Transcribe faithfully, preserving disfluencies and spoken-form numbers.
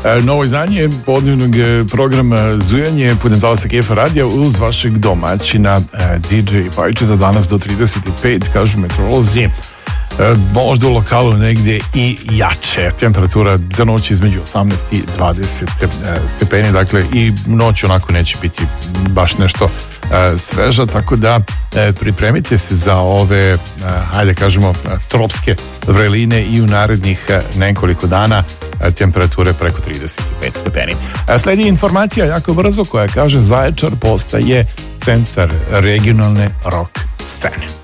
Novo izdanje podnevnog programa Zujanje putem talasa K F radija uz vašeg domaćina D J Pajčeta danas do trideset pet, kažu meteorolozi. Možda u lokalu negdje i jače. Temperatura za noć između osamnaest i dvadeset stepeni, dakle i noć onako neće biti baš nešto sveža, tako da pripremite se za ove, hajde kažemo, tropske vreline i u narednih nekoliko dana temperature preko trideset pet stepeni. Sledi informacija jako brzo koja kaže Zaječar postaje centar regionalne rock scene.